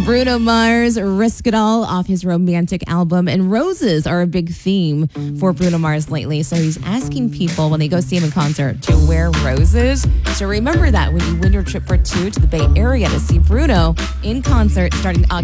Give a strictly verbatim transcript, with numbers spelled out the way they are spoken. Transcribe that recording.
Bruno Mars, Risk It All off his romantic album. And roses are a big theme for Bruno Mars lately. So he's asking people when they go see him in concert to wear roses. So remember that when you win your trip for two to the Bay Area to see Bruno in concert starting August